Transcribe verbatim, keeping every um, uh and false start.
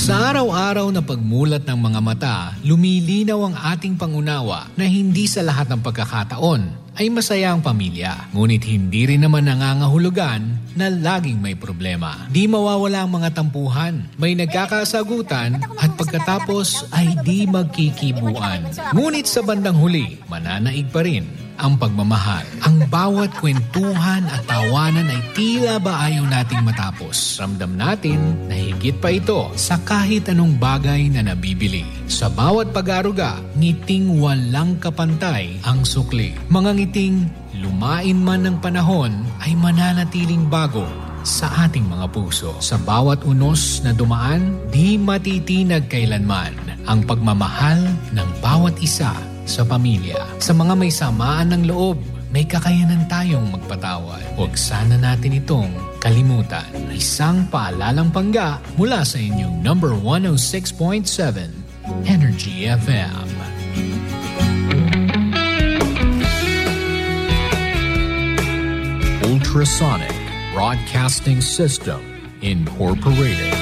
Sa araw-araw na pagmulat ng mga mata, lumilinaw ang ating pangunawa na hindi sa lahat ng pagkakataon ay masaya ang pamilya. Ngunit hindi rin naman nangangahulugan na laging may problema. Di mawawala ang mga tampuhan, may nagkakasagutan at pagkatapos ay di magkikibuan. Ngunit sa bandang huli, mananaig pa rin ang pagmamahal. Ang bawat kwentuhan at tawanan ay tila ba ayaw nating matapos. Ramdam natin na higit pa ito sa kahit anong bagay na nabibili. Sa bawat pag-aruga, ngiting walang kapantay ang sukli. Mga ngiting lumain man ng panahon ay mananatiling bago sa ating mga puso. Sa bawat unos na dumaan, di matitinag kailanman ang pagmamahal ng bawat isa sa pamilya. Sa mga may samaan ng loob, may kakayanan tayong magpatawad. Huwag sana natin itong kalimutan. Isang paalalang pangga mula sa inyong number one oh six point seven Energy F M. Ultrasonic Broadcasting System Incorporated.